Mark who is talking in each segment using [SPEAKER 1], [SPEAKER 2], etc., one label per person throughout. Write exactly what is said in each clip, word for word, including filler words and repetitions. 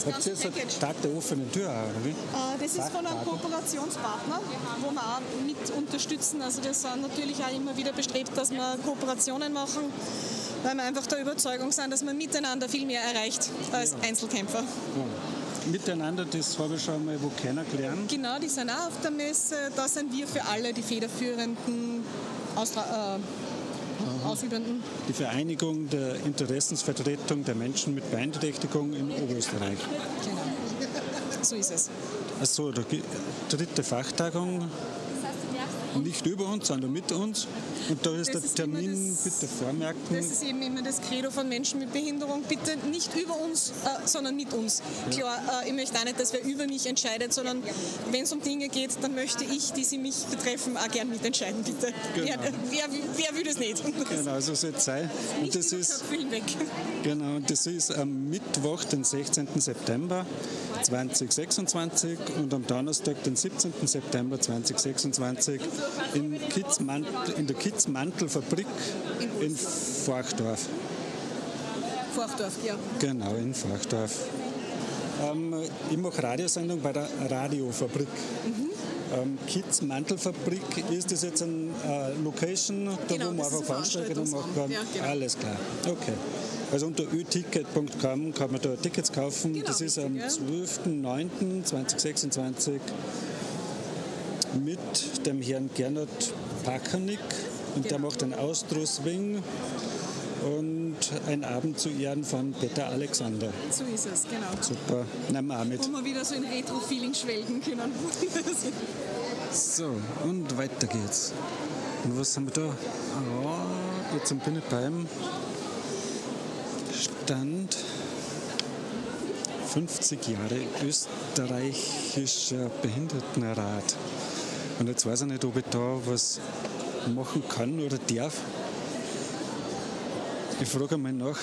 [SPEAKER 1] Habt ihr so einen Tag der offenen Tür auch, oder wie?
[SPEAKER 2] Äh, das ist von einem Kooperationspartner, wo wir auch mit unterstützen. Also wir sind natürlich auch immer wieder bestrebt, dass wir Kooperationen machen, weil wir einfach der Überzeugung sind, dass man miteinander viel mehr erreicht als ja. Einzelkämpfer.
[SPEAKER 1] Ja. Miteinander, das habe ich schon mal wo kennengelernt.
[SPEAKER 2] Genau, die sind auch auf der Messe. Da sind wir für alle die federführenden Austra- äh, Ausübenden.
[SPEAKER 1] Die Vereinigung der Interessensvertretung der Menschen mit Beeinträchtigung in Oberösterreich.
[SPEAKER 2] Genau, so ist es.
[SPEAKER 1] Achso, die dritte Fachtagung. Nicht über uns, sondern mit uns. Und da ist das der ist Termin, das, bitte vormerken.
[SPEAKER 2] Das ist eben immer das Credo von Menschen mit Behinderung. Bitte nicht über uns, äh, sondern mit uns. Ja. Klar, äh, ich möchte auch nicht, dass wer über mich entscheidet, sondern wenn es um Dinge geht, dann möchte ich, die sie mich betreffen, auch gern mitentscheiden, bitte. Genau. Wer, wer, wer will das nicht?
[SPEAKER 1] Genau, so soll es sein. Und das ist, genau, und das ist am Mittwoch, den sechzehnten September zweitausendsechsundzwanzig und am Donnerstag, den siebzehnten September zweitausendsechsundzwanzig in, Kitzmantel, in der Kitzmantelfabrik in Forchdorf.
[SPEAKER 2] Forchdorf, ja.
[SPEAKER 1] Genau, in Forchdorf. Ähm, ich mache Radiosendung bei der Radiofabrik. Mhm. Ähm, Kitzmantelfabrik, ist das jetzt eine äh, Location, da
[SPEAKER 2] genau,
[SPEAKER 1] wo man einfach Veranstaltungen machen kann?
[SPEAKER 2] Ja, genau.
[SPEAKER 1] Alles klar, okay. Also unter ö ticket punkt com kann man da Tickets kaufen. Genau, das ist am zwölften neunten zweitausendsechsundzwanzig mit dem Herrn Gernot Pakanik und genau. Der macht einen Austro-Swing und ein Abend zu Ehren von Peter Alexander.
[SPEAKER 2] So ist es, genau.
[SPEAKER 1] Super, nehmen wir auch mit.
[SPEAKER 2] Wo wir wieder so in Retro-Feeling schwelgen können.
[SPEAKER 1] So, und weiter geht's. Und was haben wir da? Oh, jetzt bin ich beim Stand fünfzig Jahre österreichischer Behindertenrat. Und jetzt weiß ich nicht, ob ich da was machen kann oder darf. Ich frage mal nach.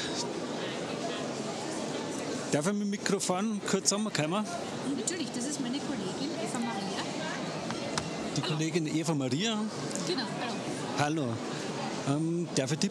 [SPEAKER 1] Darf ich mit dem Mikrofon kurz zusammenkommen?
[SPEAKER 3] Natürlich, das ist meine Kollegin Eva Maria.
[SPEAKER 1] Die Kollegin Eva Maria?
[SPEAKER 3] Genau, hallo.
[SPEAKER 1] Hallo. Ähm, darf ich dich